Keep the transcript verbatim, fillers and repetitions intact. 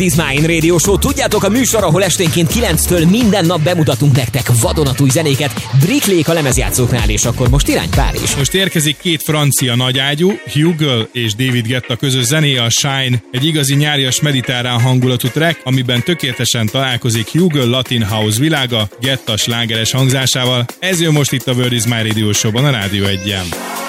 Is Mine Radio Show. Tudjátok, a műsor, ahol esténként kilenctől minden nap bemutatunk nektek vadonatúj zenéket. Bricklék a lemezjátszóknál, és akkor most irány Párizs. Most érkezik két francia nagyágyú, Hugo és David Guetta közös zenéje, a Shine, egy igazi nyárias mediterrán hangulatú track, amiben tökéletesen találkozik Hugo Latin House világa Guetta slágeres hangzásával. Ez jön most itt a World Is My Radio Show-ban a Rádió egyen.